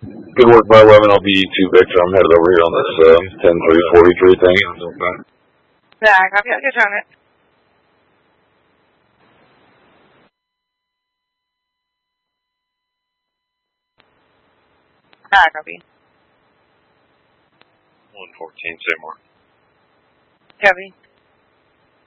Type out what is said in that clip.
Good work by 11 LB2 Victor. I'm headed over here on this 10-3-43 thing. Yeah, copy. I'll get you on it. Copy. 114, say more. Copy.